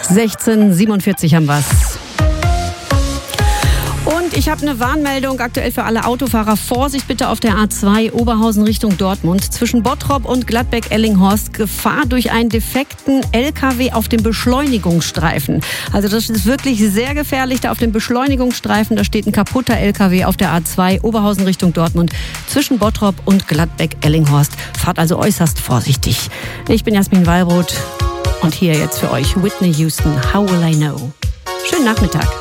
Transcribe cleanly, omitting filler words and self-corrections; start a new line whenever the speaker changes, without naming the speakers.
16:47 haben wir's. Und ich habe eine Warnmeldung aktuell für alle Autofahrer. Vorsicht bitte auf der A2 Oberhausen Richtung Dortmund. Zwischen Bottrop und Gladbeck-Ellinghorst Gefahr durch einen defekten LKW auf dem Beschleunigungsstreifen. Also das ist wirklich sehr gefährlich. Da auf dem Beschleunigungsstreifen, da steht ein kaputter LKW auf der A2 Oberhausen Richtung Dortmund. Zwischen Bottrop und Gladbeck-Ellinghorst. Fahrt also äußerst vorsichtig. Ich bin Jasmin Wallbrot und hier jetzt für euch Whitney Houston, How Will I Know. Schönen Nachmittag.